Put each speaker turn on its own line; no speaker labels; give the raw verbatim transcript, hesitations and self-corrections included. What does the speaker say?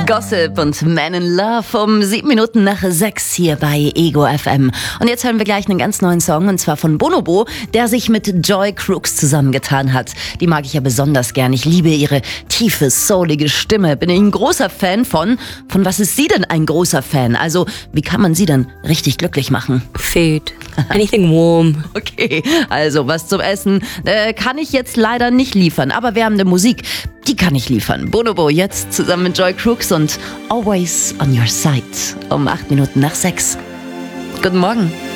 Gossip und Man in Love um sieben Minuten nach sechs hier bei Ego F M. Und jetzt hören wir gleich einen ganz neuen Song, und zwar von Bonobo, der sich mit Joy Crooks zusammengetan hat. Die mag ich ja besonders gern. Ich liebe ihre tiefe, soulige Stimme. Bin ich ein großer Fan von. Von was ist sie denn ein großer Fan? Also, wie kann man sie denn richtig glücklich machen?
Food. Anything warm.
Okay, also was zum Essen äh, kann ich jetzt leider nicht liefern, aber wärmende Musik, die kann ich liefern. Bonobo jetzt zusammen mit Joy Crooks und Always on Your Side um acht Minuten nach sechs. Guten Morgen.